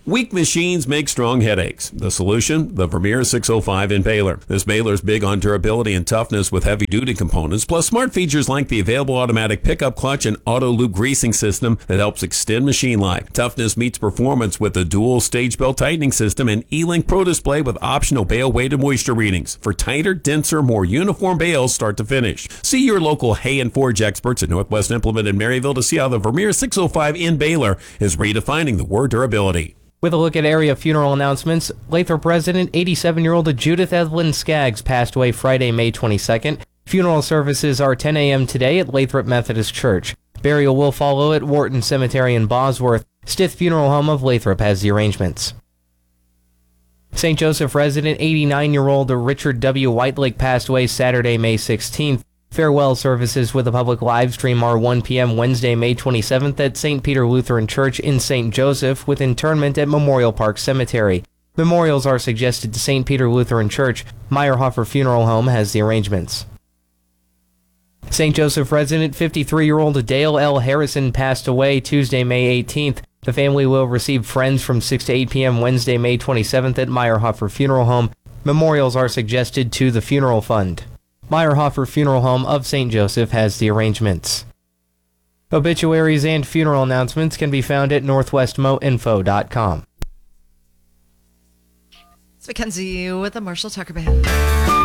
Weak machines make strong headaches. The solution? The Vermeer 605 in baler. This baler is big on durability and toughness with heavy-duty components, plus smart features like the available automatic pickup clutch and auto loop greasing system that helps extend machine life. Toughness meets performance with the dual stage belt tightening system and E-Link Pro display with optional bale weight and moisture readings for tighter, denser, more uniform bales start to finish. See your local Hay and Forge experts at Northwest Implement in Maryville to see how the Vermeer 605 in baler is redefining the word durability. With a look at area funeral announcements, Lathrop resident 87-year-old Judith Evelyn Skaggs passed away Friday, May 22nd. Funeral services are 10 a.m. today at Lathrop Methodist Church. Burial will follow at Wharton Cemetery in Bosworth. Stith Funeral Home of Lathrop has the arrangements. St. Joseph resident 89-year-old Richard W. Whitelake passed away Saturday, May 16th. Farewell services with a public live stream are 1 p.m. Wednesday, May 27th at St. Peter Lutheran Church in St. Joseph with interment at Memorial Park Cemetery. Memorials are suggested to St. Peter Lutheran Church. Meyerhofer Funeral Home has the arrangements. St. Joseph resident 53-year-old Dale L. Harrison passed away Tuesday, May 18th. The family will receive friends from 6 to 8 p.m. Wednesday, May 27th at Meyerhofer Funeral Home. Memorials are suggested to the Funeral Fund. Meyerhofer Funeral Home of St. Joseph has the arrangements. Obituaries and funeral announcements can be found at northwestmoinfo.com. It's Mackenzie with the Marshall Tucker Band.